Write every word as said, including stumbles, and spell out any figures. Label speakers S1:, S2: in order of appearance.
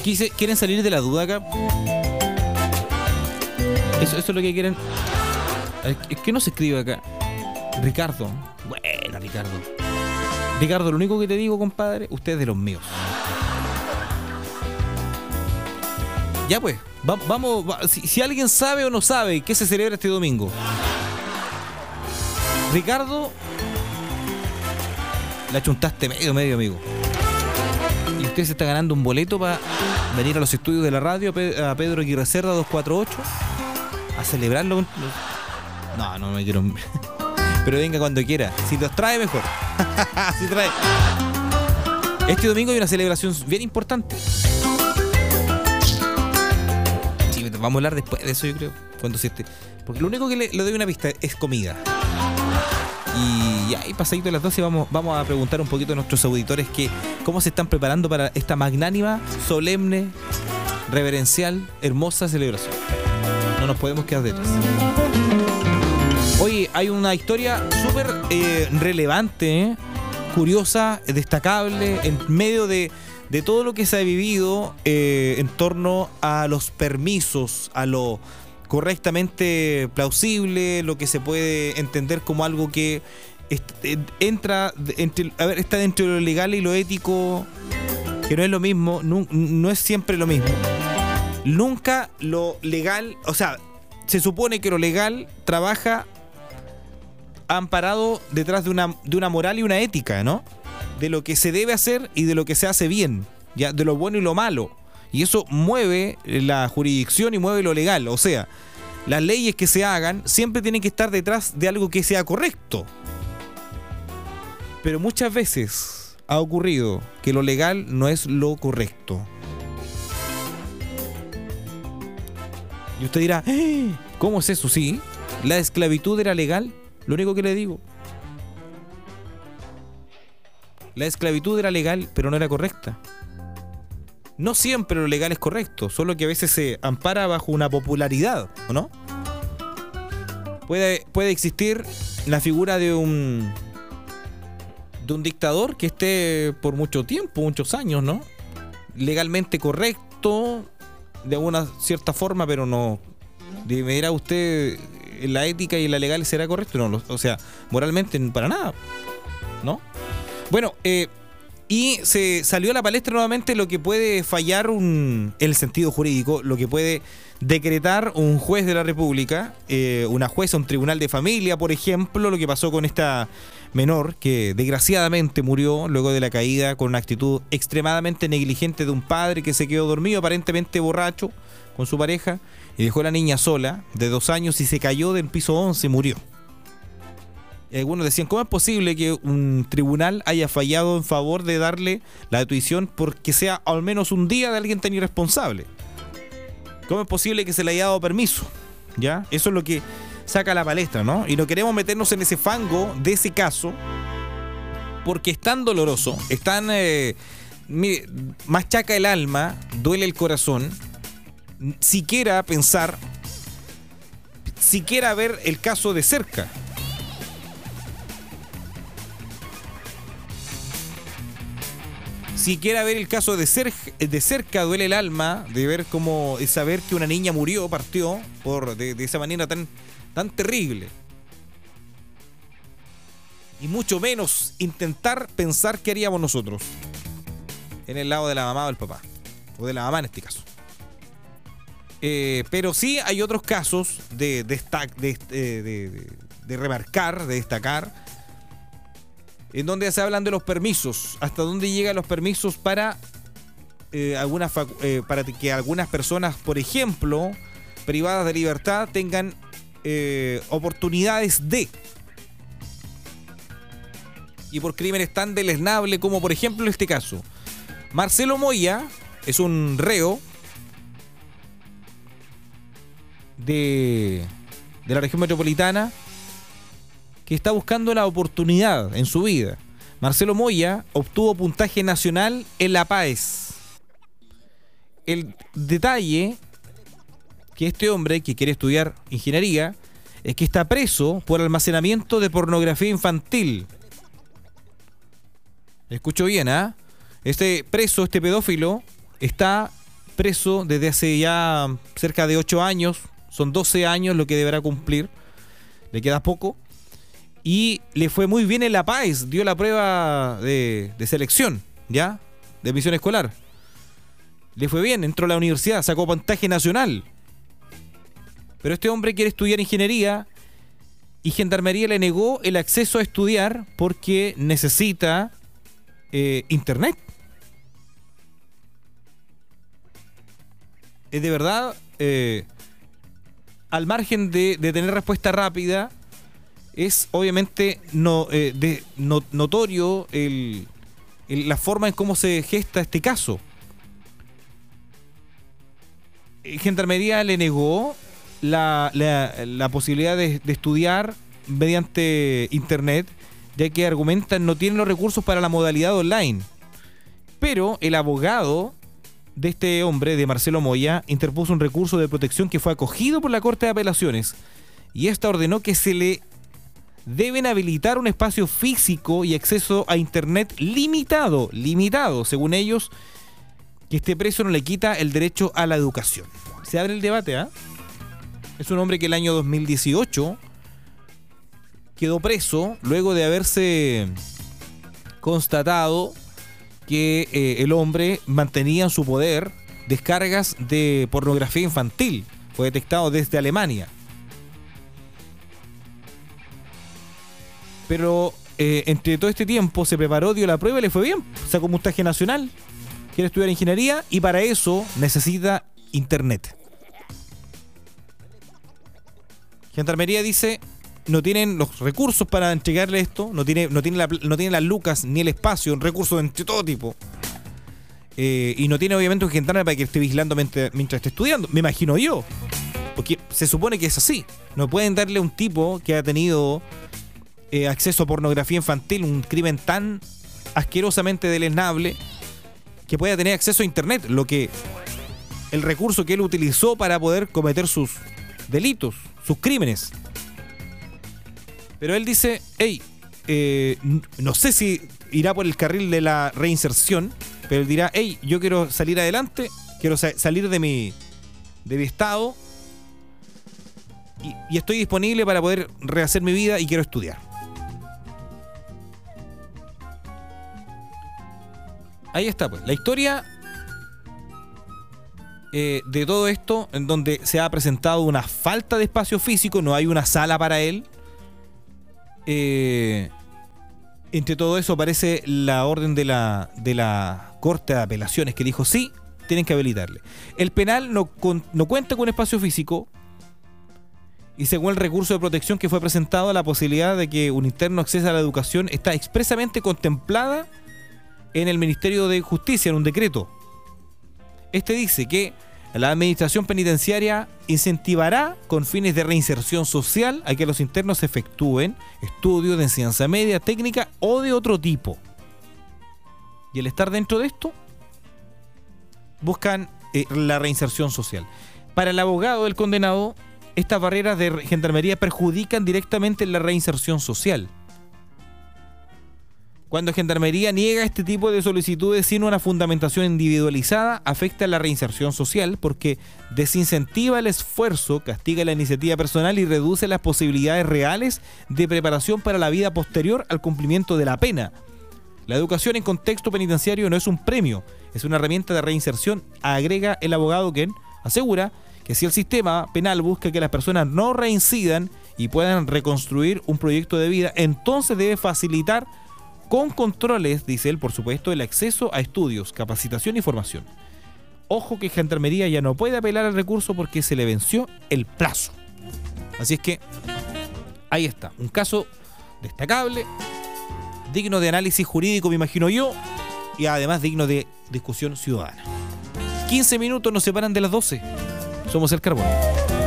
S1: Quise, ¿Quieren salir de la duda acá? Eso, eso es lo que quieren. Es que no se escribe acá. Ricardo. Bueno, Ricardo. Ricardo, lo único que te digo, compadre, usted es de los míos. Ya pues, va, vamos. Va, si, si alguien sabe o no sabe qué se celebra este domingo. Ricardo, la chuntaste medio, medio, amigo. Y usted se está ganando un boleto para venir a los estudios de la radio, a Pedro Aguirre Cerda doscientos cuarenta y ocho, a celebrarlo. No, no me quiero. Pero venga cuando quiera. Si los trae, mejor. Si trae. Este domingo hay una celebración bien importante. Sí, vamos a hablar después de eso, yo creo. Cuando se esté. Porque lo único que le, le doy una pista es comida. Y ahí pasadito de las doce vamos, vamos a preguntar un poquito a nuestros auditores que cómo se están preparando para esta magnánima, solemne, reverencial, hermosa celebración. No nos podemos quedar detrás. Oye, hay una historia súper eh, relevante, ¿eh? Curiosa, destacable, en medio de, de todo lo que se ha vivido eh, en torno a los permisos, a lo correctamente plausible, lo que se puede entender como algo que est- entra entre, a ver, está dentro de lo legal y lo ético, que no es lo mismo, no, no es siempre lo mismo. Nunca lo legal, o sea, se supone que lo legal trabaja amparado detrás de una, de una moral y una ética, ¿no? De lo que se debe hacer y de lo que se hace bien, ya, de lo bueno y lo malo. Y eso mueve la jurisdicción y mueve lo legal. O sea, las leyes que se hagan siempre tienen que estar detrás de algo que sea correcto. Pero muchas veces ha ocurrido que lo legal no es lo correcto. Y usted dirá, ¿eh? ¿Cómo es eso? Sí, la esclavitud era legal. Lo único que le digo. La esclavitud era legal, pero no era correcta. No siempre lo legal es correcto, solo que a veces se ampara bajo una popularidad, ¿o no? Puede, puede existir la figura de un de un dictador que esté por mucho tiempo, muchos años, ¿no? Legalmente correcto, de alguna cierta forma, pero no. Me dirá usted, en la ética y en la legal será correcto, no, o sea, moralmente para nada, ¿no? Bueno, eh, y se salió a la palestra nuevamente lo que puede fallar un, el sentido jurídico, lo que puede decretar un juez de la República, eh, una jueza, un tribunal de familia, por ejemplo, lo que pasó con esta menor que desgraciadamente murió luego de la caída con una actitud extremadamente negligente de un padre que se quedó dormido, aparentemente borracho, con su pareja, y dejó a la niña sola, de dos años, y se cayó del piso once y murió. Y algunos decían, ¿cómo es posible que un tribunal haya fallado en favor de darle la detención porque sea al menos un día de alguien tan irresponsable? ¿Cómo es posible que se le haya dado permiso? ¿Ya? Eso es lo que saca a la palestra, ¿no? Y no queremos meternos en ese fango de ese caso porque es tan doloroso, es tan... Eh, mire, machaca el alma, duele el corazón, siquiera pensar, siquiera ver el caso de cerca. Siquiera ver el caso de, cer- de cerca duele el alma, de ver cómo, de saber que una niña murió, partió, por de, de esa manera tan, tan terrible. Y mucho menos intentar pensar qué haríamos nosotros en el lado de la mamá o del papá, o de la mamá en este caso. Eh, pero sí hay otros casos de, de, de, de, de, de remarcar, de destacar, en donde se hablan de los permisos, hasta dónde llegan los permisos para, eh, algunas facu- eh, para que algunas personas, por ejemplo, privadas de libertad, tengan eh, oportunidades de, y por crímenes tan deleznables como por ejemplo este caso. Marcelo Moya es un reo de, de la región metropolitana que está buscando la oportunidad en su vida. Marcelo Moya obtuvo puntaje nacional en la PAES. El detalle que este hombre que quiere estudiar ingeniería es que está preso por almacenamiento de pornografía infantil. Escucho bien, ¿ah? ¿eh? Este preso, este pedófilo, está preso desde hace ya cerca de ocho años. Son doce años lo que deberá cumplir. Le queda poco. Y le fue muy bien en la P A E S. Dio la prueba de, de selección, ¿ya? De admisión escolar. Le fue bien, entró a la universidad, sacó puntaje nacional. Pero este hombre quiere estudiar ingeniería y Gendarmería le negó el acceso a estudiar porque necesita eh, internet. Es de verdad, eh, al margen de, de tener respuesta rápida, es obviamente no, eh, de, no, notorio el, el, la forma en cómo se gesta este caso. Gendarmería le negó la, la, la posibilidad de, de estudiar mediante internet, ya que argumentan no tienen los recursos para la modalidad online. Pero el abogado de este hombre, de Marcelo Moya, interpuso un recurso de protección que fue acogido por la Corte de Apelaciones, y esta ordenó que se le deben habilitar un espacio físico y acceso a internet limitado, limitado, según ellos, que este preso no le quita el derecho a la educación. Se abre el debate, ¿ah? ¿eh? Es un hombre que el año dos mil dieciocho quedó preso luego de haberse constatado que eh, el hombre mantenía en su poder descargas de pornografía infantil. Fue detectado desde Alemania. Pero eh, entre todo este tiempo se preparó, dio la prueba y le fue bien. Sacó puntaje nacional, quiere estudiar ingeniería y para eso necesita internet. Gendarmería dice, no tienen los recursos para entregarle esto, no tiene, no tiene, la, no tiene las lucas ni el espacio, un recurso de todo tipo. Eh, y no tiene obviamente un gendarme para que esté vigilando mientras, mientras esté estudiando, me imagino yo. Porque se supone que es así. No pueden darle a un tipo que ha tenido eh, acceso a pornografía infantil, un crimen tan asquerosamente deleznable, que pueda tener acceso a internet, lo que el recurso que él utilizó para poder cometer sus delitos, sus crímenes. Pero él dice, hey, eh, no sé si irá por el carril de la reinserción, pero él dirá, hey, yo quiero salir adelante, quiero sa- salir de mi, de mi estado y, y estoy disponible para poder rehacer mi vida y quiero estudiar. Ahí está, pues, la historia eh, de todo esto, en donde se ha presentado una falta de espacio físico, no hay una sala para él. Eh, entre todo eso aparece la orden de la, de la Corte de Apelaciones que dijo sí, tienen que habilitarle. El penal no, con, no cuenta con espacio físico y según el recurso de protección que fue presentado, la posibilidad de que un interno acceda a la educación está expresamente contemplada en el Ministerio de Justicia, en un decreto. Este dice que la administración penitenciaria incentivará con fines de reinserción social a que los internos efectúen estudios de enseñanza media, técnica o de otro tipo. Y al estar dentro de esto, buscan eh, la reinserción social. Para el abogado del condenado, estas barreras de gendarmería perjudican directamente la reinserción social. Cuando Gendarmería niega este tipo de solicitudes sin una fundamentación individualizada, afecta la reinserción social porque desincentiva el esfuerzo, castiga la iniciativa personal y reduce las posibilidades reales de preparación para la vida posterior al cumplimiento de la pena. La educación en contexto penitenciario no es un premio, es una herramienta de reinserción, agrega el abogado, quien asegura que si el sistema penal busca que las personas no reincidan y puedan reconstruir un proyecto de vida, entonces debe facilitar con controles, dice él, por supuesto, el acceso a estudios, capacitación y formación. Ojo que Gendarmería ya no puede apelar al recurso porque se le venció el plazo. Así es que ahí está, un caso destacable, digno de análisis jurídico, me imagino yo, y además digno de discusión ciudadana. quince minutos nos separan de las doce. Somos El Carbón.